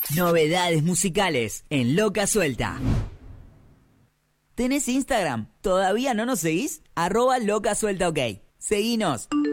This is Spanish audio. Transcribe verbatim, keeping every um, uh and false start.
Novedades musicales en Loca Suelta. ¿Tenés Instagram? ¿Todavía no nos seguís? Arroba Loca Suelta OK. Seguinos.